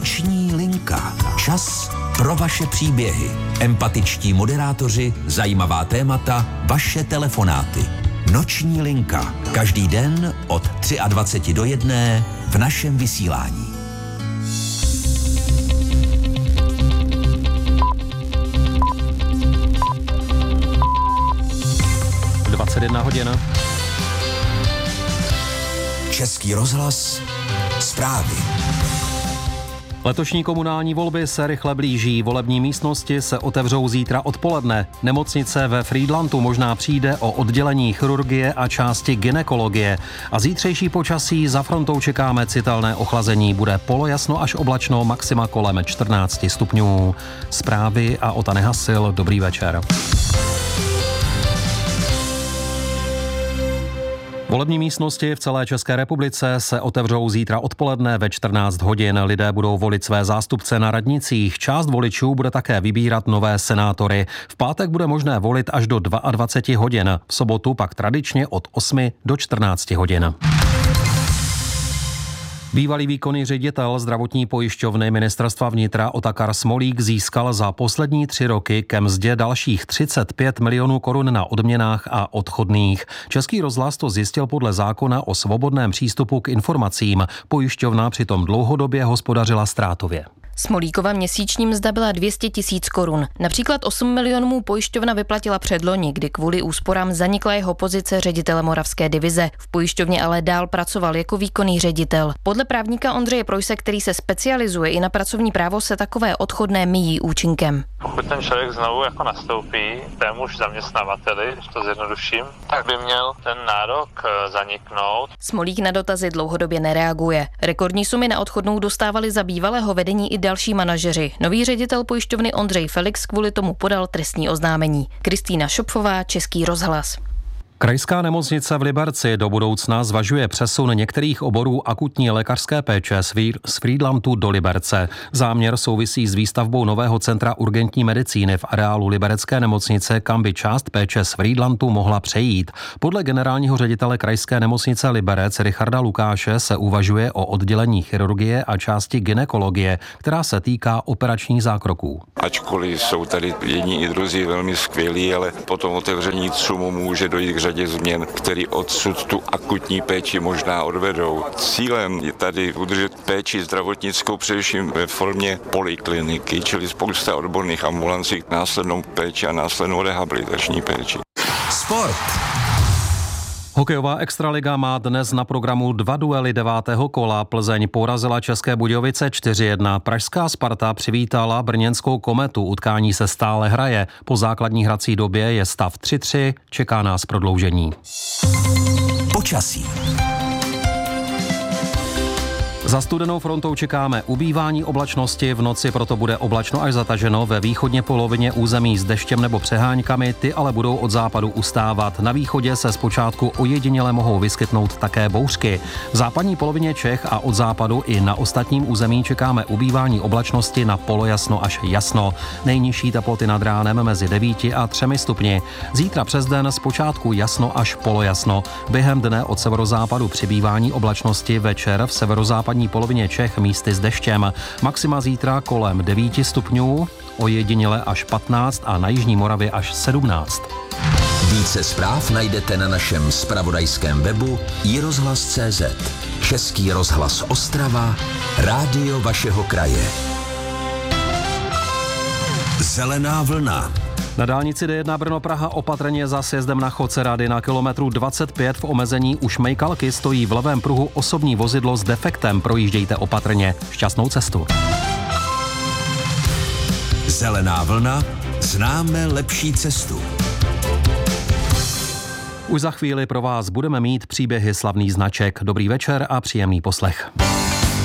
Noční linka. Čas pro vaše příběhy. Empatičtí moderátoři, zajímavá témata, vaše telefonáty. Noční linka. Každý den od 23 do 1 v našem vysílání. Hodina. Český rozhlas. Zprávy. Letošní komunální volby se rychle blíží. Volební místnosti se otevřou zítra odpoledne. Nemocnice ve Frýdlantu možná přijde o oddělení chirurgie a části gynekologie. A zítřejší počasí za frontou čekáme citelné ochlazení. Bude polojasno až oblačno, maxima kolem 14 stupňů. Zprávy a Ota Nehasil. Dobrý večer. Volební místnosti v celé České republice se otevřou zítra odpoledne ve 14 hodin. Lidé budou volit své zástupce na radnicích. Část voličů bude také vybírat nové senátory. V pátek bude možné volit až do 22 hodin. V sobotu pak tradičně od 8 do 14 hodin. Bývalý výkonný ředitel zdravotní pojišťovny Ministerstva vnitra Otakar Smolík získal za poslední 3 roky ke mzdě dalších 35 milionů korun na odměnách a odchodných. Český rozhlas to zjistil podle zákona o svobodném přístupu k informacím. Pojišťovna přitom dlouhodobě hospodařila ztrátově. Smolíkova měsíční mzda byla 200 000 korun. Například 8 milionů mu pojišťovna vyplatila předloni, kdy kvůli úsporám zanikla jeho pozice ředitele Moravské divize. V pojišťovně ale dál pracoval jako výkonný ředitel. Podle právníka Ondřeje Projse, který se specializuje i na pracovní právo, se takové odchodné míjí účinkem. Pokud ten člověk znovu jako nastoupí témuž zaměstnavateli, když to zjednoduším, tak by měl ten nárok zaniknout. Smolík na dotazy dlouhodobě nereaguje. Rekordní sumy na odchodnou dostávali za bývalého vedení i další manažeři. Nový ředitel pojišťovny Ondřej Felix kvůli tomu podal trestní oznámení. Kristýna Šopfová, Český rozhlas. Krajská nemocnice v Liberci do budoucna zvažuje přesun některých oborů akutní lékařské péče z Frýdlantu do Liberce. Záměr souvisí s výstavbou nového centra urgentní medicíny v areálu liberecké nemocnice, kam by část péče z Frýdlantu mohla přejít. Podle generálního ředitele krajské nemocnice Liberec Richarda Lukáše se uvažuje o oddělení chirurgie a části gynekologie, která se týká operačních zákroků. Ačkoliv jsou tady jedni i druzí velmi skvělí, ale po tom otevření CUMu může dojít k řadě změn, který odsud tu akutní péči možná odvedou. Cílem je tady udržet péči zdravotnickou především ve formě polikliniky, čili spousta odborných ambulancí, následnou péči a následnou rehabilitační péči. Sport. Hokejová extraliga má dnes na programu 2 duely 9. kola. Plzeň porazila České Budějovice 4-1. Pražská Sparta přivítala brněnskou Kometu. Utkání se stále hraje. Po základní hrací době je stav 3-3. Čeká nás prodloužení. Počasí. Za studenou frontou čekáme ubývání oblačnosti, v noci proto bude oblačno až zataženo, ve východní polovině území s deštěm nebo přeháňkami, ty ale budou od západu ustávat. Na východě se zpočátku ojediněle mohou vyskytnout také bouřky. V západní polovině Čech a od západu i na ostatním území čekáme ubývání oblačnosti na polojasno až jasno. Nejnižší teploty nad ránem mezi 9 a 3 stupni. Zítra přes den zpočátku jasno až polojasno. Během dne od severozápadu přibývání oblačnosti, večer v severozápadní polovině Čech místy s deštěm. Maxima zítra kolem 9 stupňů, ojediněle až 15 a na jižní Moravě až 17. Více zpráv najdete na našem zpravodajském webu iRozhlas.cz. Český rozhlas Ostrava, rádio vašeho kraje. Zelená vlna. Na dálnici D1 Brno-Praha opatrně za sjezdem na Chodce Rady na kilometru 25 v omezení u Šmejkalky stojí v levém pruhu osobní vozidlo s defektem. Projíždějte opatrně. Šťastnou cestu. Zelená vlna. Známe lepší cestu. Už za chvíli pro vás budeme mít příběhy slavných značek. Dobrý večer a příjemný poslech.